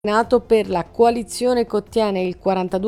Nato per la coalizione che ottiene il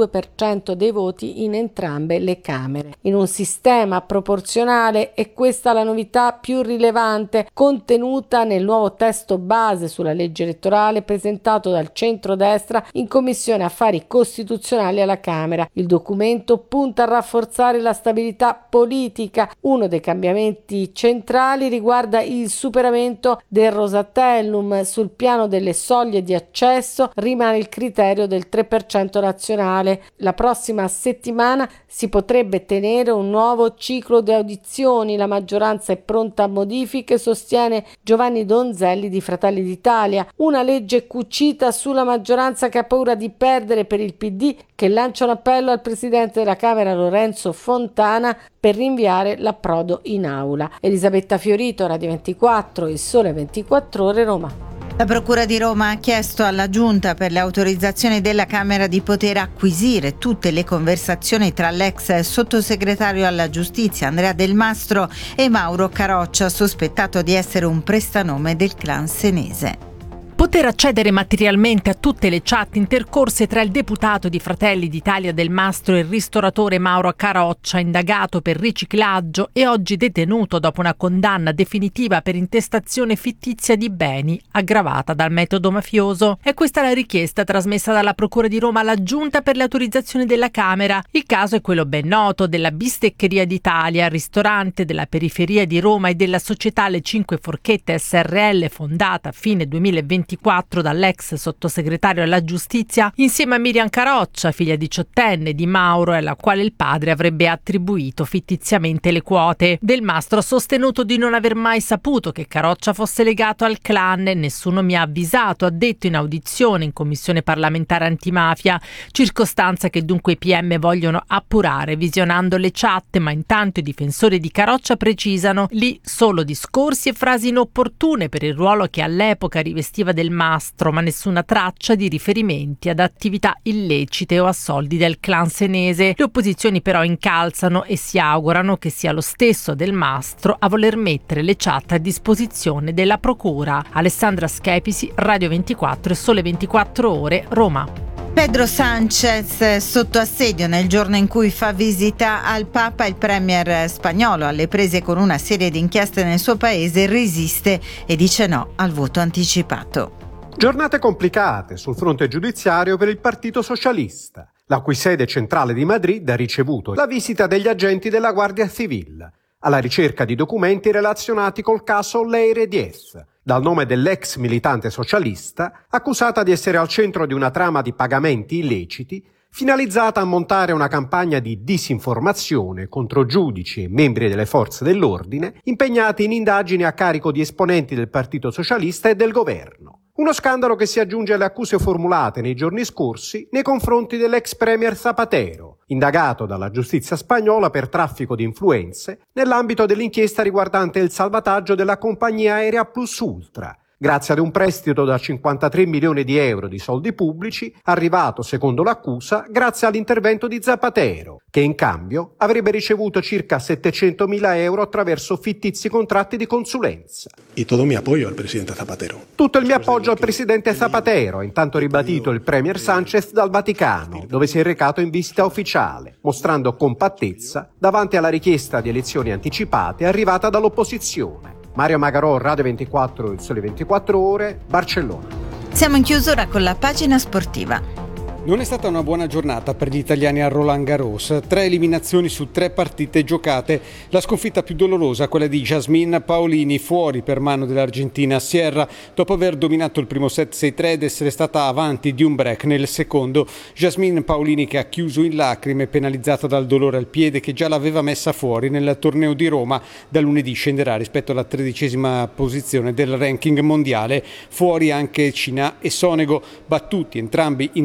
42% dei voti in entrambe le Camere. In un sistema proporzionale è questa la novità più rilevante contenuta nel nuovo testo base sulla legge elettorale presentato dal centrodestra in Commissione Affari Costituzionali alla Camera. Il documento punta a rafforzare la stabilità politica. Uno dei cambiamenti centrali riguarda il superamento del Rosatellum. Sul piano delle soglie di accesso rimane il criterio del 3% nazionale. La prossima settimana si potrebbe tenere un nuovo ciclo di audizioni. La maggioranza è pronta a modifiche, sostiene Giovanni Donzelli di Fratelli d'Italia. Una legge cucita sulla maggioranza che ha paura di perdere per il PD, che lancia un appello al presidente della Camera Lorenzo Fontana per rinviare l'approdo in aula. Elisabetta Fiorito, Radio 24, Il Sole 24 Ore, Roma. La Procura di Roma ha chiesto alla Giunta per le autorizzazioni della Camera di poter acquisire tutte le conversazioni tra l'ex sottosegretario alla Giustizia Andrea Del Mastro e Mauro Caroccia, sospettato di essere un prestanome del clan senese. Poter accedere materialmente a tutte le chat intercorse tra il deputato di Fratelli d'Italia Del Mastro e il ristoratore Mauro Caroccia, indagato per riciclaggio e oggi detenuto dopo una condanna definitiva per intestazione fittizia di beni aggravata dal metodo mafioso. È questa la richiesta trasmessa dalla Procura di Roma alla Giunta per le autorizzazioni della Camera. Il caso è quello ben noto della Bisteccheria d'Italia, ristorante della periferia di Roma e della società Le Cinque Forchette SRL, fondata a fine 2024 dall'ex sottosegretario alla Giustizia insieme a Miriam Caroccia, figlia diciottenne di Mauro, alla quale il padre avrebbe attribuito fittiziamente le quote. Del Mastro ha sostenuto di non aver mai saputo che Caroccia fosse legato al clan e nessuno mi ha avvisato, ha detto in audizione in Commissione parlamentare antimafia, circostanza che dunque i PM vogliono appurare visionando le chat, ma intanto i difensori di Caroccia precisano lì solo discorsi e frasi inopportune per il ruolo che all'epoca rivestiva Del Mastro, ma nessuna traccia di riferimenti ad attività illecite o a soldi del clan senese. Le opposizioni però incalzano e si augurano che sia lo stesso Del Mastro a voler mettere le chat a disposizione della Procura. Alessandra Schepisi, Radio 24 e Sole 24 Ore, Roma. Pedro Sánchez sotto assedio nel giorno in cui fa visita al Papa. Il premier spagnolo, alle prese con una serie di inchieste nel suo paese, resiste e dice no al voto anticipato. Giornate complicate sul fronte giudiziario per il Partito Socialista, la cui sede centrale di Madrid ha ricevuto la visita degli agenti della Guardia Civil alla ricerca di documenti relazionati col caso Leire Diez, dal nome dell'ex militante socialista, accusata di essere al centro di una trama di pagamenti illeciti finalizzata a montare una campagna di disinformazione contro giudici e membri delle forze dell'ordine impegnati in indagini a carico di esponenti del Partito Socialista e del governo. Uno scandalo che si aggiunge alle accuse formulate nei giorni scorsi nei confronti dell'ex premier Zapatero, indagato dalla giustizia spagnola per traffico di influenze nell'ambito dell'inchiesta riguardante il salvataggio della compagnia aerea Plus Ultra, grazie ad un prestito da 53 milioni di euro di soldi pubblici, arrivato, secondo l'accusa, grazie all'intervento di Zapatero, che in cambio avrebbe ricevuto circa 700.000 euro attraverso fittizi contratti di consulenza. E tutto il mio appoggio al presidente Zapatero. Tutto il mio appoggio al presidente Zapatero, ha intanto ribadito il premier Sánchez dal Vaticano, dove si è recato in visita ufficiale, mostrando compattezza davanti alla richiesta di elezioni anticipate arrivata dall'opposizione. Mario Magarò, Radio 24, Il Sole 24 Ore, Barcellona. Siamo in chiusura con la pagina sportiva. Non è stata una buona giornata per gli italiani a Roland Garros. 3 eliminazioni su 3 partite giocate. La sconfitta più dolorosa, quella di Jasmine Paolini, fuori per mano dell'argentina Sierra, dopo aver dominato il primo set 6-3 ed essere stata avanti di un break nel secondo. Jasmine Paolini che ha chiuso in lacrime, penalizzata dal dolore al piede che già l'aveva messa fuori nel torneo di Roma. Da lunedì scenderà rispetto alla 13ª posizione del ranking mondiale. Fuori anche Cina e Sonego, battuti entrambi in 3 set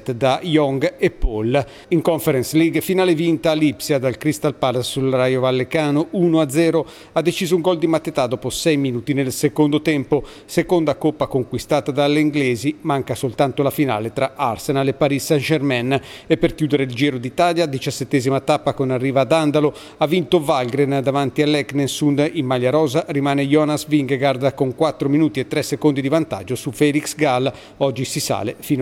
set da Young e Paul. In Conference League, finale vinta a Lipsia dal Crystal Palace sul Raio Vallecano 1-0. Ha deciso un gol di Mateta dopo 6 minuti nel secondo tempo. Seconda coppa conquistata dalle inglesi, manca soltanto la finale tra Arsenal e Paris Saint-Germain. E per chiudere il Giro d'Italia, 17ª tappa con arriva ad Andalo, ha vinto Valgren davanti all'Eknessund. In maglia rosa rimane Jonas Vingegaard con 4 minuti e 3 secondi di vantaggio su Felix Gall. Oggi si sale fino